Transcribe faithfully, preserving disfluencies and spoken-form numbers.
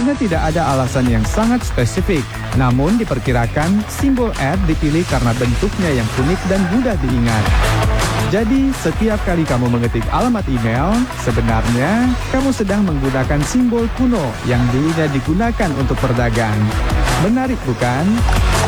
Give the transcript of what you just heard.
Sebenarnya tidak ada alasan yang sangat spesifik, namun diperkirakan simbol at dipilih karena bentuknya yang unik dan mudah diingat. Jadi, setiap kali kamu mengetik alamat email, sebenarnya kamu sedang menggunakan simbol kuno yang dulunya digunakan untuk berdagang. Menarik bukan?